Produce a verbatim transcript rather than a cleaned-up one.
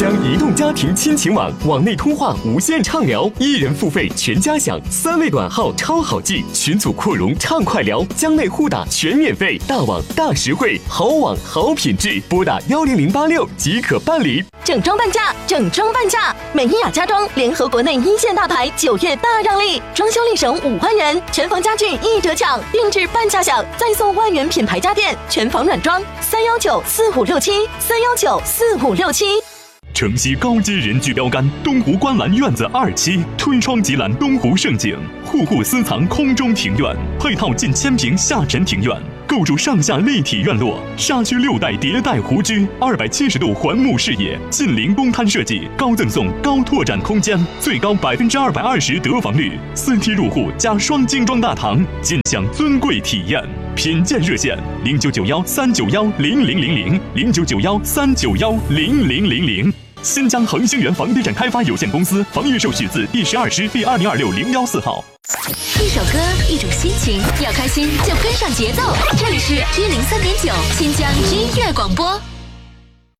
江移动家庭亲情网，网内通话无限畅聊，一人付费全家享，三位短号超好记，群组扩容畅快聊，疆内互打全免费，大网大实惠，好网好品质，拨打幺零零八六即可办理。 整装半价，整装半价！美伊雅家装联合国内一线大牌，九月大让利，装修立省五万元，全房家具一折抢，定制半价享，再送万元品牌家电，全房软装，三幺九四五六七，三幺九四五六七。 城西高阶人居标杆，东湖观澜院子二期，推窗即览东湖盛景，户户私藏空中庭院，配套近千平下沉庭院，构筑上下立体院落，沙区六代迭代湖居，二百七十度环幕视野，近邻公摊设计，高赠送高拓展空间，最高百分之二百二十得房率，四梯入户加双精装大堂，尽享尊贵体验。品鉴热线零九九幺三九幺零零零零零九九幺三九幺零零零零。新疆恒星源房地产开发有限公司房预售许字第十二师第二零二六零幺四号。 一首歌，一种心情，要开心就跟上节奏。这里是一零三点九新疆音乐广播。